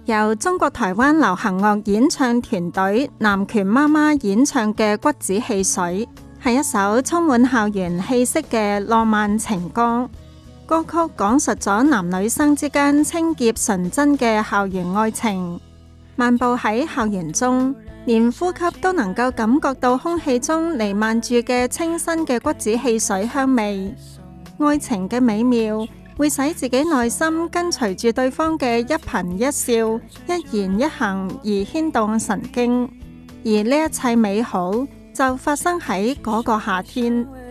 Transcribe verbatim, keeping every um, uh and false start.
由中國台灣流行樂演唱團隊南拳媽媽演唱嘅《骨子汽水》，係一首充滿校園氣息嘅浪漫情歌。歌曲講述咗男女生之間清潔純真嘅校園愛情。漫步喺校園中，連呼吸都能夠感覺到空氣中彌漫住嘅清新嘅骨子汽水香味。愛情嘅美妙會使自己內心跟隨住對方嘅一顰一笑、一言一行而牽動神經，而呢一切美好就發生喺嗰個夏天。